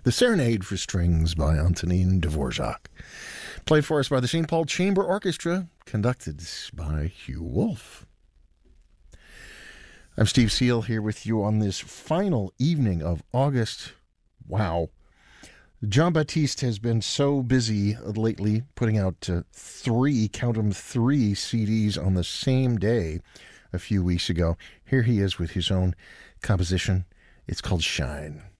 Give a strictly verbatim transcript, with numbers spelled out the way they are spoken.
The Serenade for Strings by Antonin Dvorak. Played for us by the Saint Paul Chamber Orchestra, conducted by Hugh Wolf. I'm Steve Seal here with you on this final evening of August. Wow. Jon Batiste has been so busy lately putting out uh, three, count them, three C Ds on the same day a few weeks ago. Here he is with his own composition. It's called Shine.